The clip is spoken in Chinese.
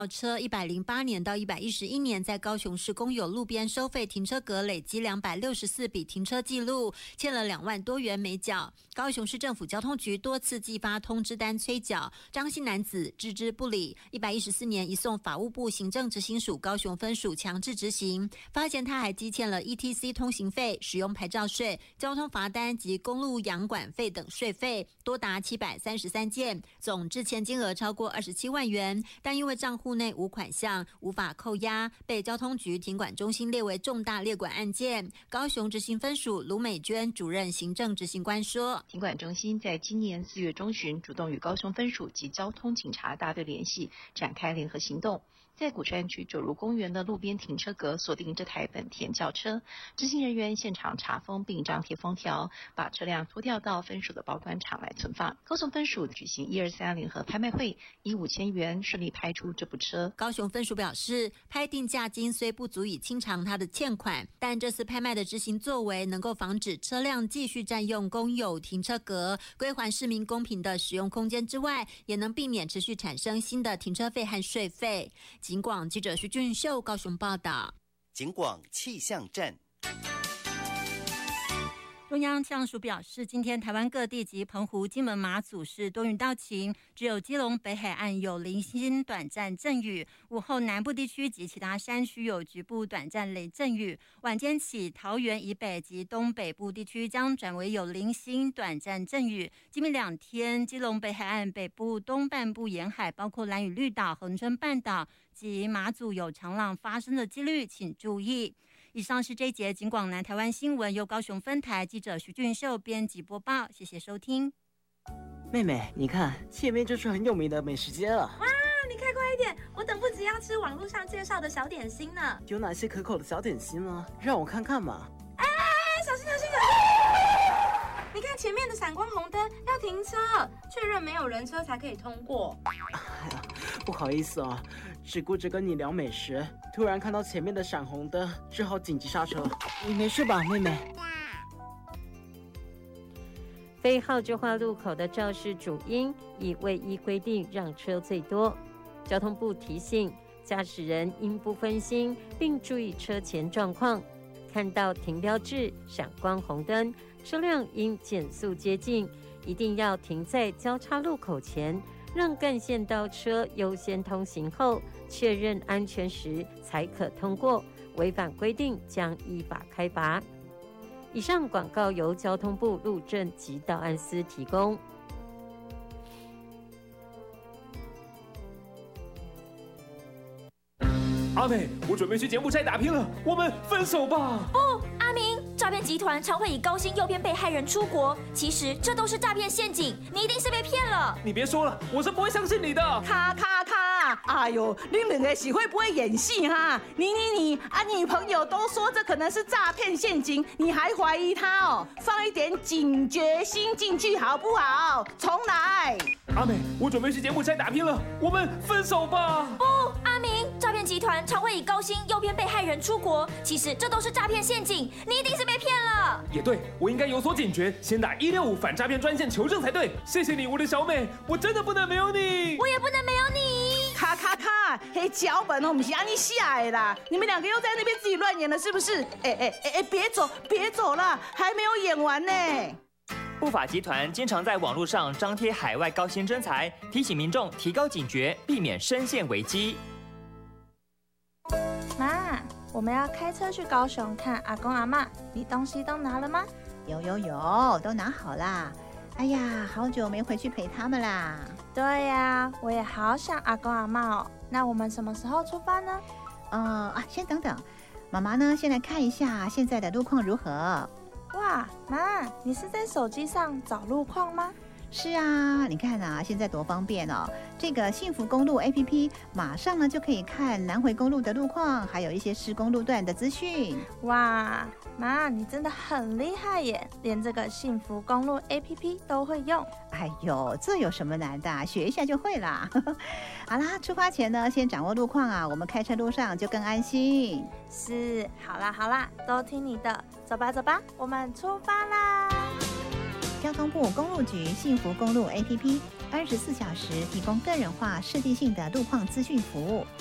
车108年到111年在高雄市公有路边收费停车格累积264笔停车记录，欠了2万多元没缴。高雄市政府交通局多次寄发通知单催缴，张姓男子置之不理。114年移送法务部行政执行署高雄分署强制执行，发现他还积欠了 ETC 通行费、使用牌照税、交通罚单及公路养管费等税费，多达733件，总滞欠金额超过27万元，但因为账户内无款项，无法扣押，被交通局停管中心列为重大列管案件。高雄执行分署卢美娟主任行政执行官说， 停管中心在今年4月中旬主动与高雄分署及交通警察大队联系，展开联合行动，在鼓山区九如公园的路边停车格锁定这台本田轿车，执行人员现场查封并张贴封条，把车辆拖调到分署的保管场来存放。高雄分署举行123联合拍卖会，以5000元顺利拍出这部车。 高雄分署表示，拍定价金虽不足以清偿他的欠款，但这次拍卖的执行作为能够防止车辆继续占用公有停车格，归还市民公平的使用空间之外，也能避免持续产生新的停车费和税费。警广记者徐俊秀高雄报道。 警广气象站。 中央气象署表示，今天台湾各地及澎湖、金门、马祖是多云到晴，只有基隆北海岸有零星短暂阵雨，午后南部地区及其他山区有局部短暂雷阵雨，晚间起桃园以北及东北部地区将转为有零星短暂阵雨。今明2天，基隆北海岸北部东半部沿海，包括兰屿绿岛、恒春半岛及马祖有长浪发生的几率，请注意。以上是这一节警广南台湾新闻，由高雄分台记者徐俊秀编辑播报，谢谢收听。 妹妹，你看前面就是很有名的美食街了。 哇，你开快一点，我等不及要吃网络上介绍的小点心呢。 有哪些可口的小点心吗？让我看看嘛。 哎，小心小心小心！你看前面的闪光红灯，要停车，确认没有人车才可以通过。 哎呀，不好意思啊，只顾着跟你聊美食，突然看到前面的闪红灯，只好紧急刹车。你没事吧，妹妹？ 非号志化路口的肇事主因已未依规定让车最多。交通部提醒，驾驶人应不分心，并注意车前状况。看到停标志、闪光红灯，车辆应减速接近，一定要停在交叉路口前，让干线道车优先通行后，确认安全时才可通过。违反规定将依法开罚。以上广告由交通部路政及道安司提供。 阿美，我准备去柬埔寨打拼了，我们分手吧。 不，阿明，诈骗集团常会以高薪诱骗被害人出国，其实这都是诈骗陷阱，你一定是被骗了。 你别说了，我是不会相信你的。 咔，哎呦，你两个是会不会演戏哈？你女朋友都说这可能是诈骗陷阱，你还怀疑她哦？放一点警觉心进去好不好？重来。 阿美，我准备去柬埔寨打拼了，我们分手吧。 不，阿明，诈骗集团常会以高薪诱骗被害人出国，其实这都是诈骗陷阱，你一定是被骗了。 也对，我应该有所警觉，先打165反诈骗专线求证才对。谢谢你，我的小美，我真的不能没有你， 我也不能没有你。 咔，嘿，脚本哦，不是按你写的啦！你们两个又在那边自己乱演了，是不是？别走了，还没有演完呢。 不法集团经常在网络上张贴海外高薪征才，提醒民众提高警觉，避免深陷危机。 妈，我们要开车去高雄看阿公阿嬷，你东西都拿了吗？ 有，都拿好啦。哎呀，好久没回去陪他们啦。 对呀，我也好想阿公阿嬷哦。那我们什么时候出发呢？ 先等等，妈妈呢，先来看一下现在的路况如何。 哇，妈，你是在手机上找路况吗？ 是啊，你看啊，现在多方便哦！这个幸福公路 APP 马上呢就可以看南回公路的路况，还有一些施工路段的资讯。 哇，妈，你真的很厉害耶，连这个幸福公路 APP 都会用。 哎呦，这有什么难的？学一下就会啦。好啦，出发前呢，先掌握路况啊，我们开车路上就更安心。 是，好啦，都听你的，走吧，我们出发啦！ 交通部公路局幸福公路 APP，24小时提供个人化、设计性的路况资讯服务。